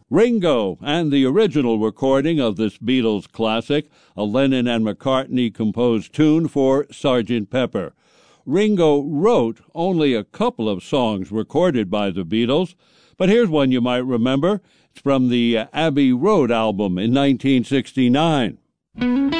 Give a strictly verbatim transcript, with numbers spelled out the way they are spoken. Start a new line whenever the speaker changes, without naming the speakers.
Ringo and the original recording of this Beatles classic, a Lennon and McCartney composed tune for Sergeant Pepper. Ringo wrote only a couple of songs recorded by the Beatles, but here's one you might remember. It's from the Abbey Road album in nineteen sixty-nine.